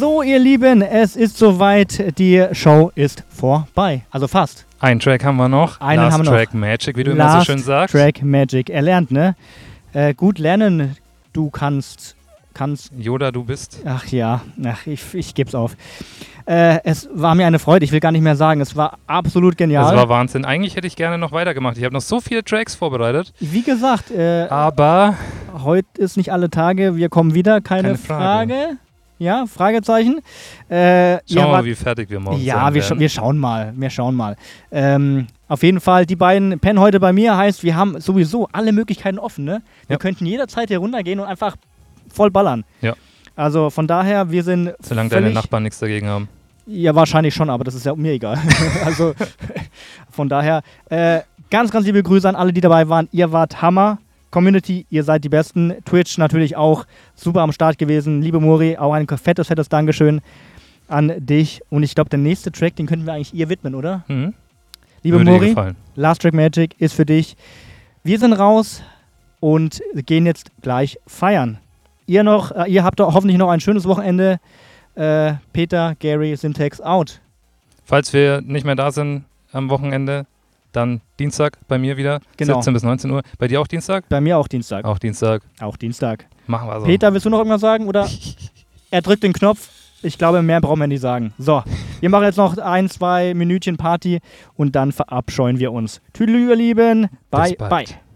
So, ihr Lieben, es ist soweit. Die Show ist vorbei. Also fast. Einen Track haben wir noch. Einen Last haben wir noch. Track Magic, wie du immer so schön sagst. Last Track Magic. Erlernt, ne? Gut lernen, du kannst. Yoda, du bist. Ach ja, ich geb's auf. Es war mir eine Freude, ich will gar nicht mehr sagen. Es war absolut genial. Das war Wahnsinn. Eigentlich hätte ich gerne noch weitergemacht. Ich habe noch so viele Tracks vorbereitet. Wie gesagt, aber heute ist nicht alle Tage. Wir kommen wieder. Keine Frage. Ja, Fragezeichen. Schauen wir mal, wie fertig wir morgen sind. Ja, wir schauen mal. Auf jeden Fall, die beiden pennen heute bei mir. Heißt, wir haben sowieso alle Möglichkeiten offen. Ne? Wir könnten jederzeit hier runtergehen und einfach voll ballern. Ja. Also von daher, wir sind solange deine Nachbarn nichts dagegen haben. Ja, wahrscheinlich schon, aber das ist ja mir egal. Also von daher, ganz, ganz liebe Grüße an alle, die dabei waren. Ihr wart Hammer. Community, ihr seid die Besten. Twitch natürlich auch super am Start gewesen. Liebe Mori, auch ein fettes Dankeschön an dich. Und ich glaube, der nächste Track, den könnten wir eigentlich ihr widmen, oder? Mhm. Liebe Mori, Last Track Magic ist für dich. Wir sind raus und gehen jetzt gleich feiern. Ihr habt hoffentlich noch ein schönes Wochenende. Peter, Gary, Syntax out. Falls wir nicht mehr da sind am Wochenende, dann Dienstag bei mir wieder, genau. 17 bis 19 Uhr. Bei dir auch Dienstag? Bei mir auch Dienstag. Auch Dienstag. Auch Dienstag. Machen wir so. Peter, willst du noch irgendwas sagen? Oder er drückt den Knopf. Ich glaube, mehr brauchen wir nicht sagen. So, wir machen jetzt noch 1-2 Minütchen Party und dann verabscheuen wir uns. Tüdelü, ihr Lieben. Bye, bye.